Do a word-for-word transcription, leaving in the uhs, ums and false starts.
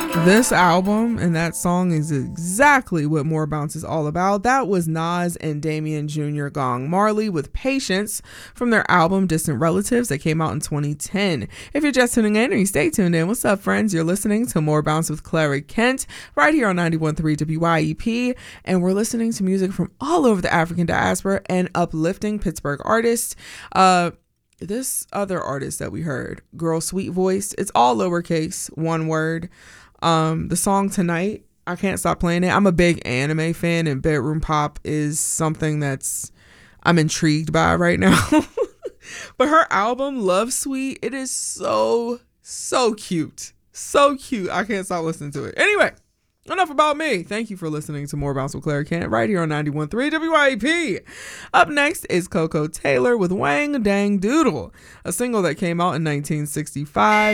This album and that song is exactly what More Bounce is all about. That was Nas and Damian Junior Gong Marley with Patience from their album Distant Relatives that came out in twenty ten. If you're just tuning in or you stay tuned in, what's up, friends? You're listening to More Bounce with Clary Kent right here on ninety-one point three W Y E P, and we're listening to music from all over the African diaspora and uplifting Pittsburgh artists. Uh, this other artist that we heard, Girl Sweet Voice, it's all lowercase, one word. Um, the song Tonight, I can't stop playing it. I'm a big anime fan, and bedroom pop is something that's I'm intrigued by right now. But her album Love Sweet, it is so so cute, so cute. I can't stop listening to it. Anyway, enough about me. Thank you for listening to More Bounce with Clary Kent right here on ninety-one point three W Y E P. Up next is Coco Taylor with Wang Dang Doodle, a single that came out in nineteen sixty-five.